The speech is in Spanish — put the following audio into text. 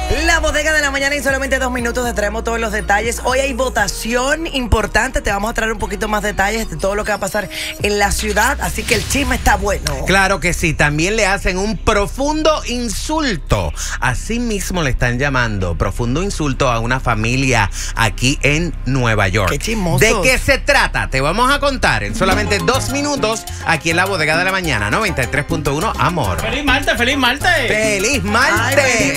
La bodega de la mañana, en solamente 2 minutos te traemos todos los detalles. Hoy hay votación importante, te vamos a traer un poquito más detalles de todo lo que va a pasar en la ciudad, así que el chisme está bueno. Claro que sí, también le hacen un profundo insulto. Así mismo le están llamando, profundo insulto a una familia aquí en Nueva York. Qué chismosos. ¿De qué se trata? Te vamos a contar en solamente 2 minutos aquí en la bodega de la mañana, 93.1 Amor. ¡Feliz Marte, feliz Marte! ¡Feliz Marte! Ay,